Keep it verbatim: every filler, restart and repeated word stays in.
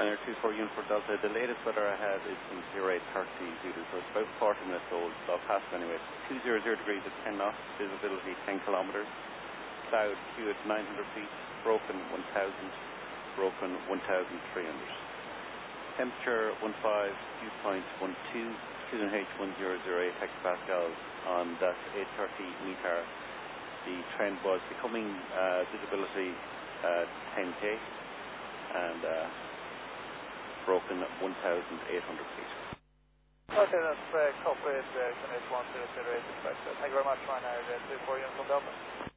Ryanair two four Uniform Delta. The latest weather I have is from zero eight thirty Zulu, so it's about forty minutes old, so I'll pass it anyway. two hundred degrees at ten knots, visibility ten kilometres, cloud Q at nine hundred feet, broken one thousand, broken one thousand three hundred. Temperature fifteen, dew point twelve, Q N H one thousand eight hectopascals on that eight thirty meter. The trend was becoming uh, visibility uh, ten K and uh, broken one thousand eight hundred feet. Okay, that's uh, copied, uh, Q N H one thousand eight. Thank you very much, Ryanair two four Uniform Delta.